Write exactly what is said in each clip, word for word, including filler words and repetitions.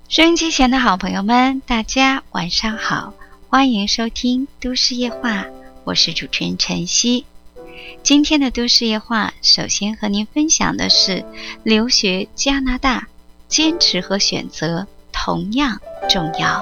收音机前的好朋友们，大家晚上好，欢迎收听都市夜话，我是主持人晨曦。今天的都市夜话，首先和您分享的是留学加拿大，坚持和选择同样重要。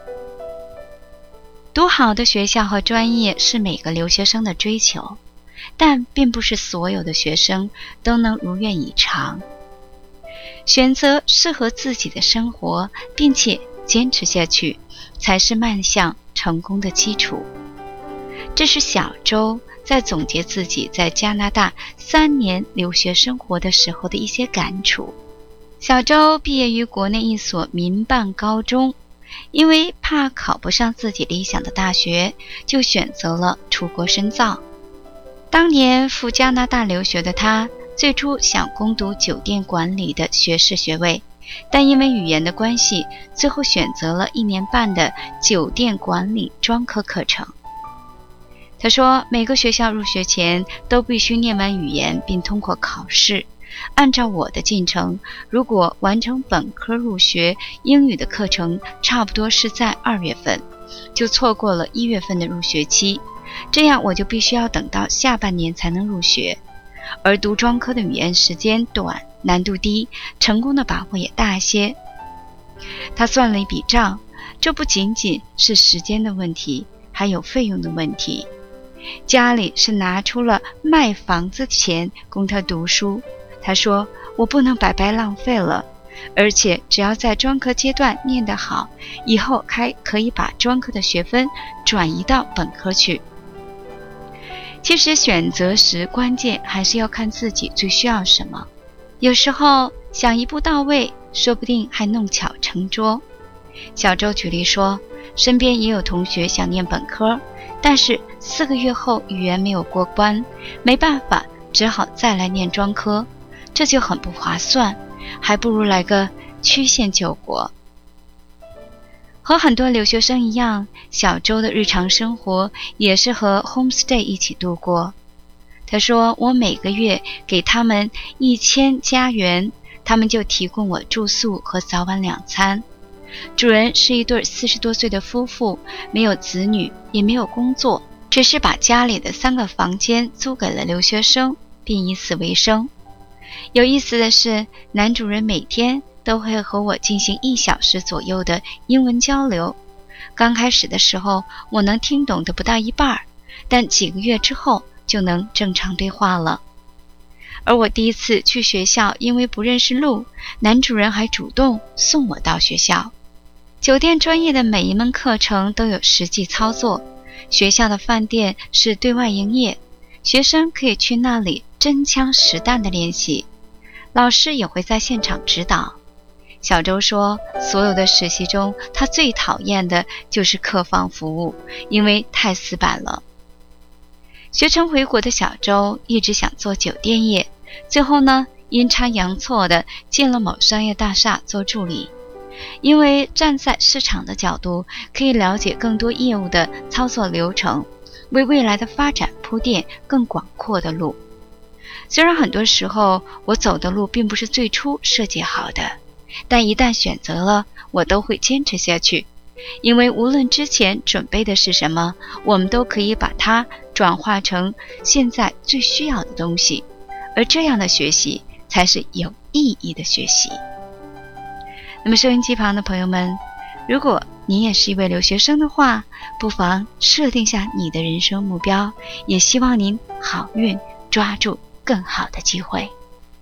读好的学校和专业是每个留学生的追求，但并不是所有的学生都能如愿以偿。选择适合自己的生活，并且坚持下去，才是迈向成功的基础。这是小周在总结自己在加拿大三年留学生活的时候的一些感触。小周毕业于国内一所民办高中，因为怕考不上自己理想的大学，就选择了出国深造。当年赴加拿大留学的他，最初想攻读酒店管理的学士学位，但因为语言的关系，最后选择了一年半的酒店管理专科课程。他说，每个学校入学前都必须念完语言并通过考试。按照我的进程，如果完成本科入学，英语的课程差不多是在二月份，就错过了一月份的入学期，这样我就必须要等到下半年才能入学。而读专科的语言时间短，难度低，成功的把握也大些。他算了一笔账，这不仅仅是时间的问题，还有费用的问题。家里是拿出了卖房子的钱供他读书，他说，我不能白白浪费了，而且只要在专科阶段念得好，以后还可以把专科的学分转移到本科去。其实选择时，关键还是要看自己最需要什么。有时候想一步到位，说不定还弄巧成拙。小周举例说，身边也有同学想念本科，但是四个月后语言没有过关，没办法，只好再来念专科，这就很不划算，还不如来个曲线救国。和很多留学生一样，小周的日常生活也是和 homestay 一起度过。他说，我每个月给他们一千加元，他们就提供我住宿和早晚两餐。主人是一对四十多岁的夫妇，没有子女，也没有工作，只是把家里的三个房间租给了留学生，并以此为生。有意思的是，男主人每天都会和我进行一小时左右的英文交流。刚开始的时候，我能听懂的不到一半，但几个月之后就能正常对话了。而我第一次去学校，因为不认识路，男主人还主动送我到学校。酒店专业的每一门课程都有实际操作，学校的饭店是对外营业，学生可以去那里真枪实弹的练习，老师也会在现场指导。小周说，所有的实习中，他最讨厌的就是客房服务，因为太死板了。学成回国的小周一直想做酒店业，最后呢，阴差阳错的进了某商业大厦做助理。因为站在市场的角度，可以了解更多业务的操作流程，为未来的发展铺垫更广阔的路。虽然很多时候我走的路并不是最初设计好的，但一旦选择了，我都会坚持下去，因为无论之前准备的是什么，我们都可以把它转化成现在最需要的东西，而这样的学习才是有意义的学习。那么收音机旁的朋友们，如果你也是一位留学生的话，不妨设定下你的人生目标，也希望您好运，抓住更好的机会。